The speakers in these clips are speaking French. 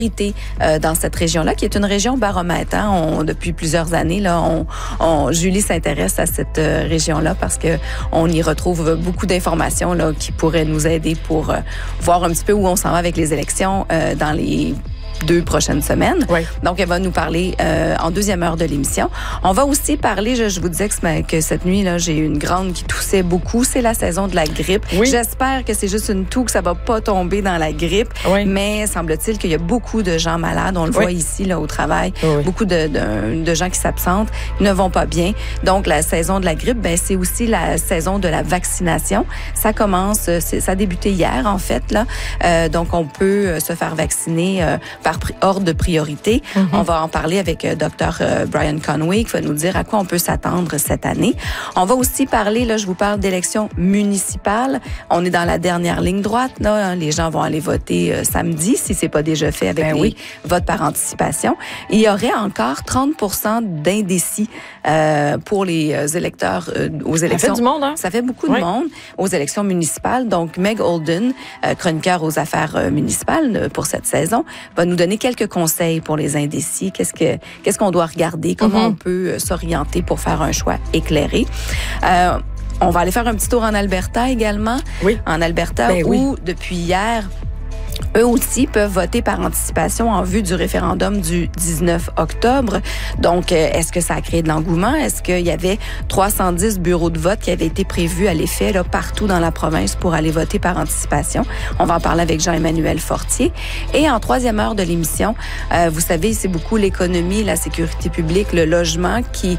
dans cette région-là, qui est une région baromètre. Depuis plusieurs années, là, Julie s'intéresse à cette région-là parce que on y retrouve beaucoup d'informations là, qui pourraient nous aider pour voir un petit peu où on s'en va avec les élections dans les 2 prochaines semaines. Oui. Donc, elle va nous parler en deuxième heure de l'émission. On va aussi parler, je vous disais que cette nuit, là, j'ai une grande qui toussait beaucoup. C'est la saison de la grippe. Oui. J'espère que c'est juste une toux, que ça va pas tomber dans la grippe. Oui. Mais semble-t-il qu'il y a beaucoup de gens malades. On le voit ici, là, au travail. Oui. Beaucoup de gens qui s'absentent, ne vont pas bien. Donc, la saison de la grippe, c'est aussi la saison de la vaccination. Ça commence, ça a débuté hier, en fait, là. Donc, on peut se faire vacciner par ordre de priorité. Mm-hmm. On va en parler avec Dr. Brian Conway qui va nous dire à quoi on peut s'attendre cette année. On va aussi parler, là, je vous parle d'élections municipales. On est dans la dernière ligne droite, là. Les gens vont aller voter samedi, si c'est pas déjà fait avec les votes par anticipation. Il y aurait encore 30% d'indécis pour les électeurs aux élections. Ça fait du monde, hein? Ça fait beaucoup de monde aux élections municipales. Donc, Meg Holden, chroniqueur aux affaires municipales pour cette saison, va nous donner quelques conseils pour les indécis. Qu'est-ce qu'on doit regarder? Comment on peut s'orienter pour faire un choix éclairé? On va aller faire un petit tour en Alberta également. Oui. En Alberta, où, depuis hier, eux aussi peuvent voter par anticipation en vue du référendum du 19 octobre. Donc, est-ce que ça a créé de l'engouement? Est-ce qu'il y avait 310 bureaux de vote qui avaient été prévus à l'effet là, partout dans la province pour aller voter par anticipation? On va en parler avec Jean-Emmanuel Fortier. Et en troisième heure de l'émission, vous savez, c'est beaucoup l'économie, la sécurité publique, le logement qui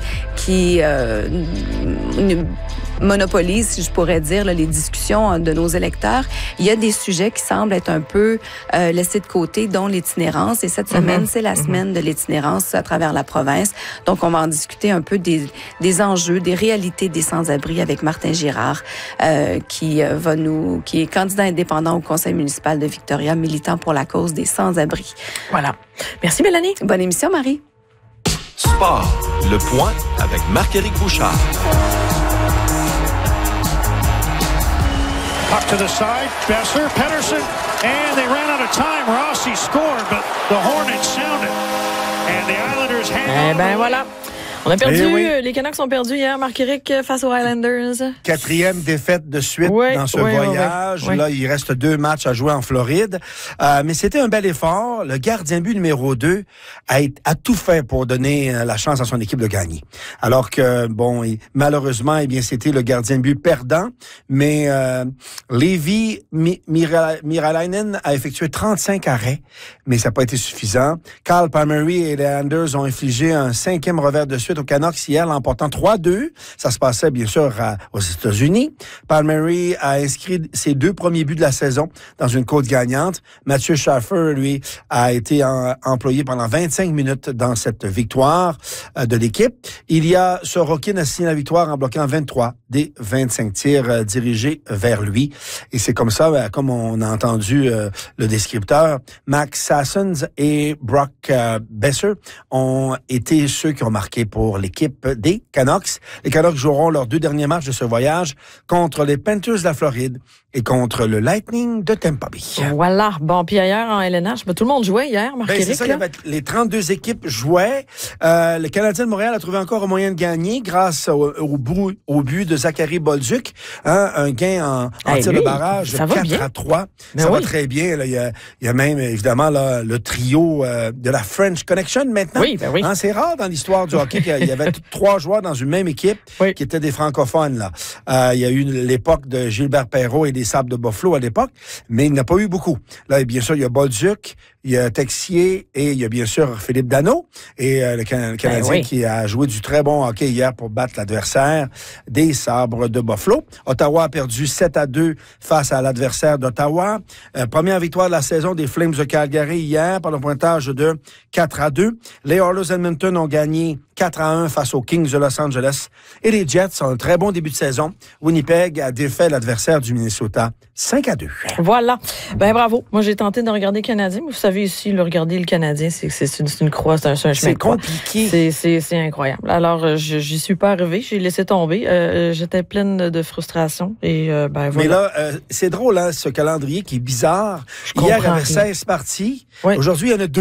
monopolise, si je pourrais dire, là, les discussions de nos électeurs. Il y a des sujets qui semblent être un peu laissés de côté, dont l'itinérance. Et cette semaine, c'est la semaine de l'itinérance à travers la province. Donc, on va en discuter un peu des enjeux, des réalités des sans-abri avec Martin Girard, qui est candidat indépendant au conseil municipal de Victoria, militant pour la cause des sans-abri. Voilà. Merci, Mélanie. Bonne émission, Marie. Sport, le point avec Marc-Éric Bouchard. Up to the side, Besser, Pettersson, and they ran out of time. Rossi scored, but the Hornets sounded. And the Islanders hang on. Voilà. On a perdu, les Canucks ont perdu hier, Marc-Éric, face aux Highlanders. 4e défaite de suite dans ce voyage. Là, il reste 2 matchs à jouer en Floride. Mais c'était un bel effort. Le gardien but numéro 2 a tout fait pour donner la chance à son équipe de gagner. Alors que, malheureusement, c'était le gardien de but perdant. Mais Levi Miralainen a effectué 35 arrêts, mais ça n'a pas été suffisant. Kyle Palmieri et les Islanders ont infligé un 5e revers de suite aux Canucks hier, l'emportant 3-2. Ça se passait, bien sûr, aux États-Unis. Palmieri a inscrit ses 2 premiers buts de la saison dans une côte gagnante. Mathieu Schaffer, lui, a été employé pendant 25 minutes dans cette victoire de l'équipe. Il y a Sorokin a signé la victoire en bloquant 23 des 25 tirs dirigés vers lui. Et c'est comme ça, comme on a entendu le descripteur, Max Sassons et Brock Besser ont été ceux qui ont marqué pour l'équipe des Canucks. Les Canucks joueront leurs 2 derniers matchs de ce voyage contre les Panthers de la Floride et contre le Lightning de Tampa Bay. Voilà. Bon, puis hier en LNH, tout le monde jouait hier, Marc-Éric. C'est ça, les 32 équipes jouaient. Le Canadien de Montréal a trouvé encore un moyen de gagner grâce au but de Zachary Bolduc. Un gain en tir de barrage, 4-3. Ça va très bien. Là. Il y a même, évidemment, là, le trio de la French Connection maintenant. Oui. C'est rare dans l'histoire du hockey qu'il y avait 3 joueurs dans une même équipe qui étaient des francophones. Là. Il y a eu l'époque de Gilbert Perrault et des Sables de Buffalo à l'époque, mais il n'y en a pas eu beaucoup. Là, bien sûr, il y a Bolduc, il y a Texier et il y a bien sûr Philippe Danault et le Canadien qui a joué du très bon hockey hier pour battre l'adversaire des Sabres de Buffalo. Ottawa a perdu 7-2 face à l'adversaire d'Ottawa. Première victoire de la saison des Flames de Calgary hier par le pointage de 4-2. Les Oilers Edmonton ont gagné 4-1 face aux Kings de Los Angeles. Et les Jets ont un très bon début de saison. Winnipeg a défait l'adversaire du Minnesota 5-2. Voilà. Bravo. Moi, j'ai tenté de regarder Canadien, mais vous savez savez, ici, regarder le Canadien, c'est une croix, c'est un chemin de croix. C'est compliqué. C'est incroyable. Alors, j'y suis pas arrivée. J'ai laissé tomber. J'étais pleine de frustration. Et, voilà. Mais là, c'est drôle, hein, ce calendrier qui est bizarre. Hier, il y avait 16 parties. Oui. Aujourd'hui, il y en a 2.